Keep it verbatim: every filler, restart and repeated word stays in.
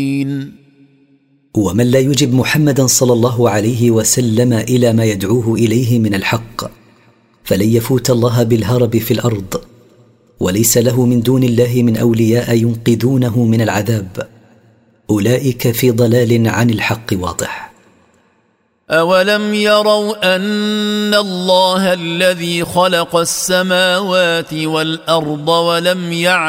ومن لا يجب محمدا صلى الله عليه وسلم إلى ما يدعوه إليه من الحق فلن يفوت الله بالهرب في الأرض، وليس له من دون الله من أولياء ينقذونه من العذاب. أولئك في ضلال عن الحق واضح. أولم يروا أن الله الذي خلق السماوات والأرض ولم يعلم